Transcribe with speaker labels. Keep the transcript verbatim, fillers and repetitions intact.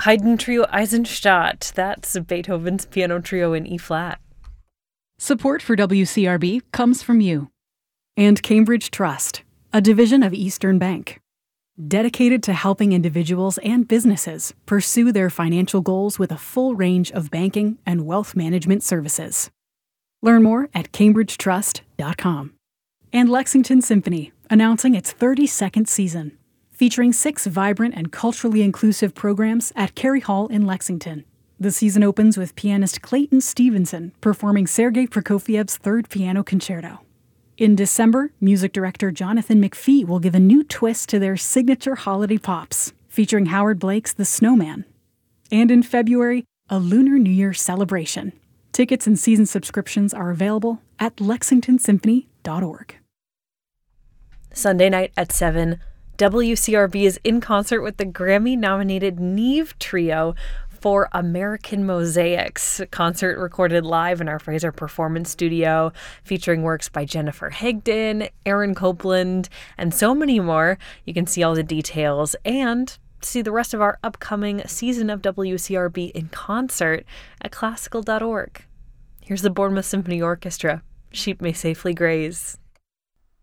Speaker 1: Haydn Trio Eisenstadt. That's Beethoven's Piano Trio in E-flat.
Speaker 2: Support for W C R B comes from you. And Cambridge Trust, a division of Eastern Bank, dedicated to helping individuals and businesses pursue their financial goals with a full range of banking and wealth management services. Learn more at cambridge trust dot com. And Lexington Symphony, announcing its thirty-second season, featuring six vibrant and culturally inclusive programs at Cary Hall in Lexington. The season opens with pianist Clayton Stevenson performing Sergei Prokofiev's Third Piano Concerto. In December, music director Jonathan McPhee will give a new twist to their signature holiday pops, featuring Howard Blake's The Snowman. And in February, a Lunar New Year celebration. Tickets and season subscriptions are available at lexington symphony dot org.
Speaker 1: Sunday night at seven, W C R B is in concert with the Grammy-nominated Neve Trio for American Mosaics, a concert recorded live in our Fraser Performance Studio, featuring works by Jennifer Higdon, Aaron Copland, and so many more. You can see all the details and see the rest of our upcoming season of W C R B in concert at classical dot org. Here's the Bournemouth Symphony Orchestra. Sheep may safely graze.